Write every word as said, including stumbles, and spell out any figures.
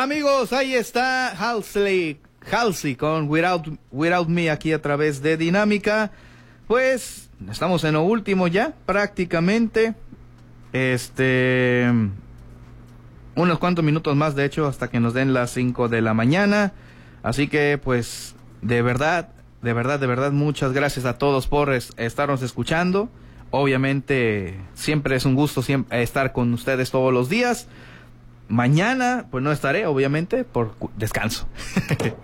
Amigos, ahí está Halsey, Halsey con Without, Without Me aquí a través de Dinámica. Pues estamos en lo último ya, prácticamente. Este, unos cuantos minutos más, de hecho, hasta que nos den las cinco de la mañana. Así que, pues, de verdad, de verdad, de verdad, muchas gracias a todos por es, estarnos escuchando. Obviamente, siempre es un gusto siempre estar con ustedes todos los días. Mañana, pues no estaré, obviamente, por descanso.